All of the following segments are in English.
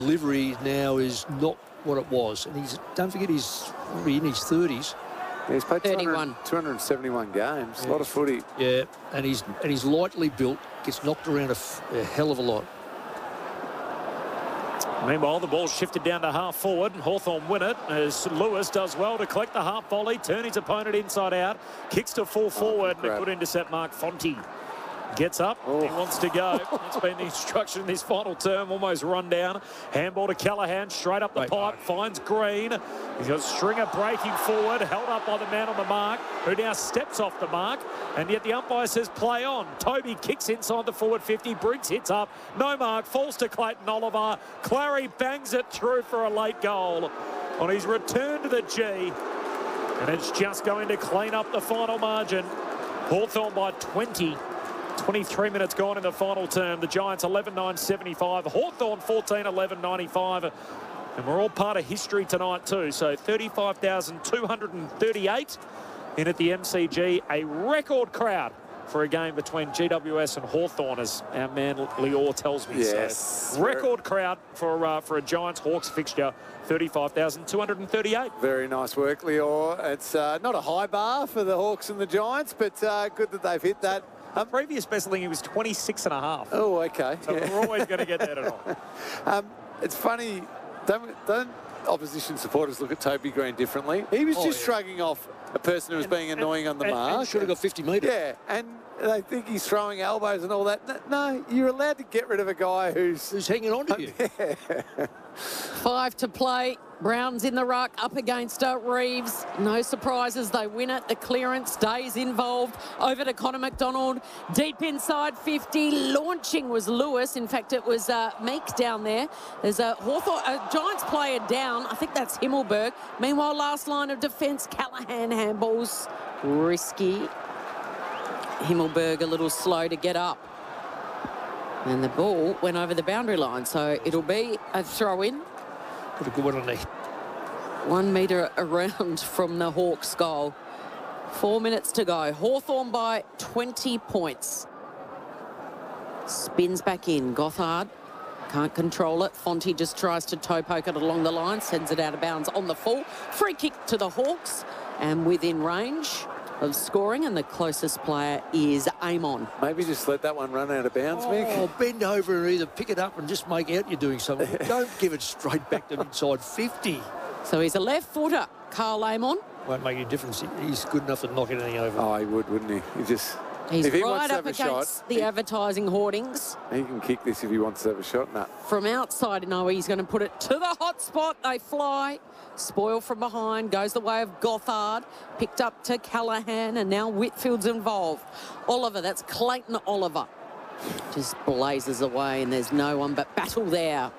Delivery now is not what it was. And don't forget, he's in his 30s. Yeah, he's played 31. 271 games. Yeah. A lot of footy. Yeah, and he's lightly built, gets knocked around a hell of a lot. Meanwhile, the ball shifted down to half forward. Hawthorn win it as Lewis does well to collect the half volley, turn his opponent inside out, kicks to full forward, and a good intercept. Mark Fonte gets up. He wants to go. That's been the instruction in this final term. Almost run down. Handball to Callaghan, straight up the pipe, finds Green. He's got Stringer breaking forward, held up by the man on the mark, who now steps off the mark, and yet the umpire says play on. Toby kicks inside the forward 50. Briggs hits up. No mark. Falls to Clayton Oliver. Clary bangs it through for a late goal on his return to the G. And it's just going to clean up the final margin. Hawthorn by 20. 23 minutes gone in the final term. The Giants 11-9-75. Hawthorn 14-11-95. And we're all part of history tonight too. So 35,238 in at the MCG. A record crowd for a game between GWS and Hawthorn, as our man Lior tells me. Yes. So record crowd for a Giants-Hawks fixture. 35,238. Very nice work, Lior. It's not a high bar for the Hawks and the Giants, but good that they've hit that. Previous best, I think he was 26.5. Oh, okay. So we're always going to get that at all. It's funny, don't opposition supporters look at Toby Green differently? He was just shrugging off a person who was being annoying on the mark. And should have got 50 metres. Yeah, and they think he's throwing elbows and all that. No, you're allowed to get rid of a guy who's hanging on to you. Yeah. 5 to play. Brown's in the ruck, up against Reeves. No surprises, they win it. The clearance stays involved. Over to Connor McDonald. Deep inside 50. Launching was Lewis. In fact, it was Meek down there. There's a Giants player down. I think that's Himmelberg. Meanwhile, last line of defence, Callaghan handballs. Risky. Himmelberg a little slow to get up. And the ball went over the boundary line, so it'll be a throw-in. Put a good one on there. 1 metre around from the Hawks' goal. 4 minutes to go. Hawthorn by 20 points. Spins back in. Gothard can't control it. Fonte just tries to toe poke it along the line, sends it out of bounds on the full. Free kick to the Hawks, and within range of scoring, and the closest player is Amon. Maybe just let that one run out of bounds, Mick. Oh, bend over and either pick it up and just make out you're doing something. Don't give it straight back to inside 50. So he's a left footer, Carl Amon. Won't make any difference. He's good enough to knock anything over. Oh, he would, wouldn't he? He's if he right wants to up have a against shot, the advertising hoardings. He can kick this if he wants to have a shot. No. From outside, no, he's going to put it to the hot spot. They fly. Spoil from behind. Goes the way of Gothard. Picked up to Callaghan, and now Whitfield's involved. Oliver, that's Clayton Oliver. Just blazes away, and there's no one but Battle there.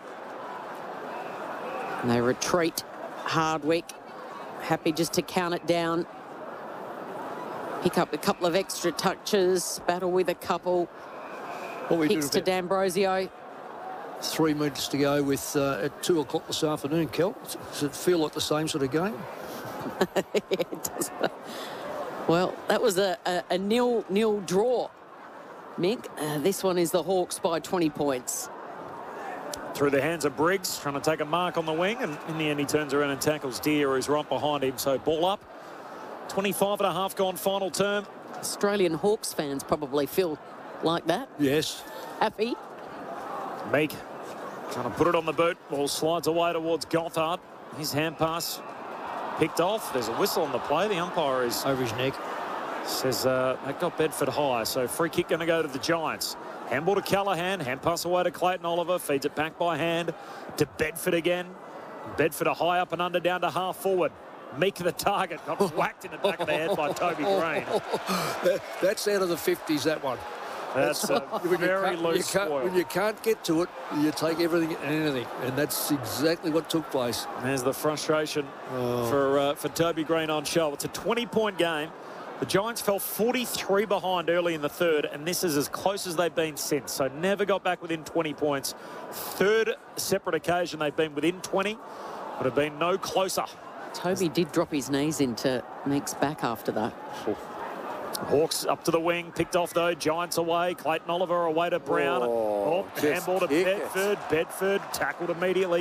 And they retreat. Hardwick, happy just to count it down. Pick up a couple of extra touches. Battle with a couple. Kicks to D'Ambrosio. 3 minutes to go with at 2 o'clock this afternoon, Kel. Does it feel like the same sort of game? It does. Well, that was a nil draw, Mick. This one is the Hawks by 20 points. Through the hands of Briggs, trying to take a mark on the wing, and in the end he turns around and tackles Deere, who's right behind him. So ball up. 25.5 gone final term. Australian Hawks fans probably feel like that. Yes. Happy. Meek trying to put it on the boot. Ball slides away towards Gothard. His hand pass picked off. There's a whistle on the play. The umpire is over his neck. Says that got Bedford high. So free kick going to go to the Giants. Handball to Callaghan. Hand pass away to Clayton Oliver. Feeds it back by hand to Bedford again. Bedford are high up and under down to half forward. Meek the target. Got whacked in the back of the head by Toby Green. That's out of the 50s, that one. That's a very loose spoil. When you can't get to it, you take everything and anything. And that's exactly what took place. There's the frustration for Toby Green on show. It's a 20-point game. The Giants fell 43 behind early in the third, and this is as close as they've been since. So never got back within 20 points. Third separate occasion they've been within 20, but have been no closer. Toby did drop his knees into Meek's back after that. Hawks up to the wing, picked off though. Giants away. Clayton Oliver away to Brown. Oh, just handball to kick it. Bedford. Bedford tackled immediately.